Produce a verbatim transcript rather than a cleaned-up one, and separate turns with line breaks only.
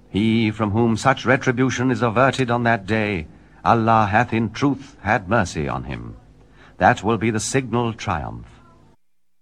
He from whom such retribution is averted on that day, Allah hath in truth had mercy on him. That will be the signal triumph.